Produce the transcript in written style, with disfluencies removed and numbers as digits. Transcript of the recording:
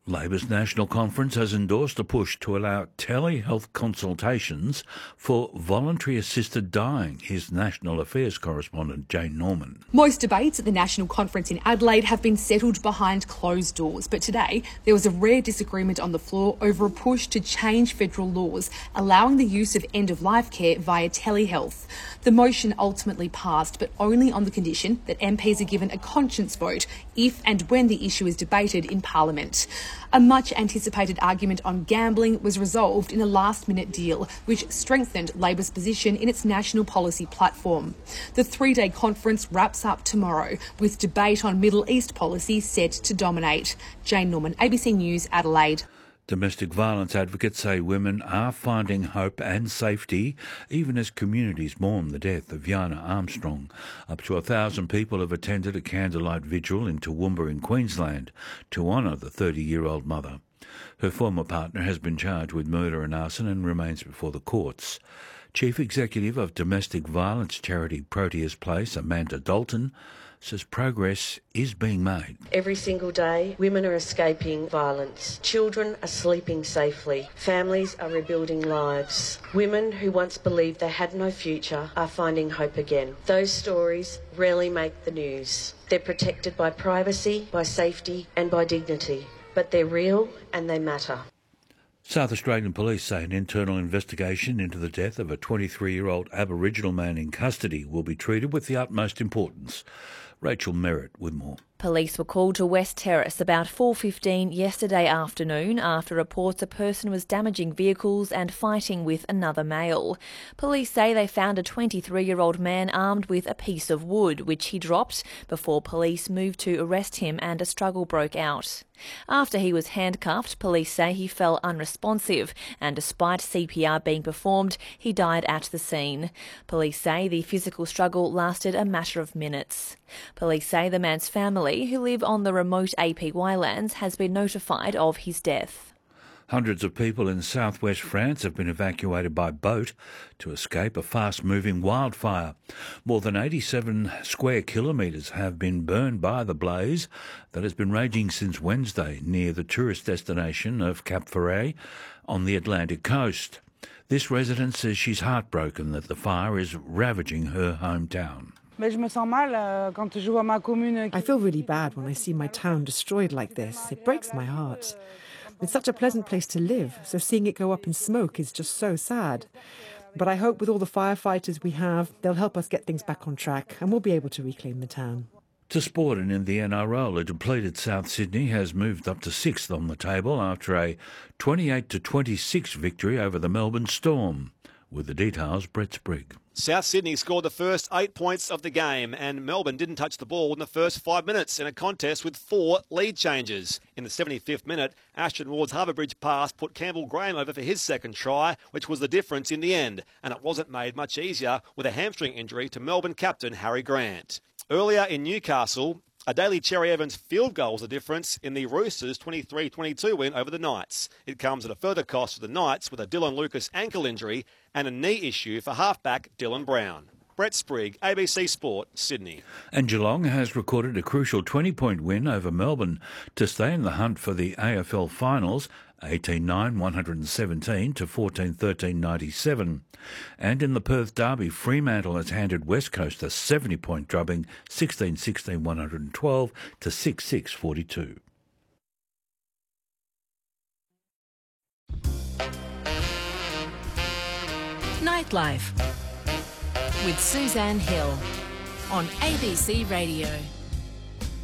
Labor's National Conference has endorsed a push to allow telehealth consultations for voluntary assisted dying. Here's National Affairs correspondent Jane Norman. Most debates at the National Conference in Adelaide have been settled behind closed doors, but today there was a rare disagreement on the floor over a push to change federal laws allowing the use of end-of-life care via telehealth. The motion ultimately passed, but only on the condition that MPs are given a conscience vote if and when the issue is debated in Parliament. A much-anticipated argument on gambling was resolved in a last-minute deal, which strengthened Labor's position in its national policy platform. The three-day conference wraps up tomorrow, with debate on Middle East policy set to dominate. Jane Norman, ABC News, Adelaide. Domestic violence advocates say women are finding hope and safety even as communities mourn the death of Yana Armstrong. Up to 1,000 people have attended a candlelight vigil in Toowoomba in Queensland to honour the 30-year-old mother. Her former partner has been charged with murder and arson and remains before the courts. Chief Executive of domestic violence charity Proteus Place, Amanda Dalton, says progress is being made. Every single day, women are escaping violence. Children are sleeping safely. Families are rebuilding lives. Women who once believed they had no future are finding hope again. Those stories rarely make the news. They're protected by privacy, by safety and by dignity. But they're real and they matter. South Australian police say an internal investigation into the death of a 23-year-old Aboriginal man in custody will be treated with the utmost importance. Rachel Merritt with more. Police were called to West Terrace about 4:15 yesterday afternoon after reports a person was damaging vehicles and fighting with another male. Police say they found a 23-year-old man armed with a piece of wood, which he dropped before police moved to arrest him and a struggle broke out. After he was handcuffed, police say he fell unresponsive and despite CPR being performed, he died at the scene. Police say the physical struggle lasted a matter of minutes. Police say the man's family, who live on the remote APY lands, has been notified of his death. Hundreds of people in southwest France have been evacuated by boat to escape a fast-moving wildfire. More than 87 square kilometres have been burned by the blaze that has been raging since Wednesday near the tourist destination of Cap Ferret on the Atlantic coast. This resident says she's heartbroken that the fire is ravaging her hometown. I feel really bad when I see my town destroyed like this. It breaks my heart. It's such a pleasant place to live, so seeing it go up in smoke is just so sad. But I hope with all the firefighters we have, they'll help us get things back on track and we'll be able to reclaim the town. To sport and in the NRL, a depleted South Sydney has moved up to 6th on the table after a 28-26 victory over the Melbourne Storm. With the details, Brett Sprigg. South Sydney scored the first 8 points of the game and Melbourne didn't touch the ball in the first 5 minutes in a contest with 4 lead changes. In the 75th minute, Ashton Ward's Harbour Bridge pass put Campbell Graham over for his second try, which was the difference in the end, and it wasn't made much easier with a hamstring injury to Melbourne captain Harry Grant. Earlier in Newcastle, a Daly Cherry Evans field goal was the difference in the Roosters' 23-22 win over the Knights. It comes at a further cost to the Knights with a Dylan Lucas ankle injury and a knee issue for halfback Dylan Brown. Brett Sprigg, ABC Sport, Sydney. And Geelong has recorded a crucial 20-point win over Melbourne to stay in the hunt for the AFL finals, 18-9-117 to 14-13-97. And in the Perth Derby, Fremantle has handed West Coast a 70-point drubbing, 16-16-112 to 6-6-42. Nightlife with Suzanne Hill on ABC Radio.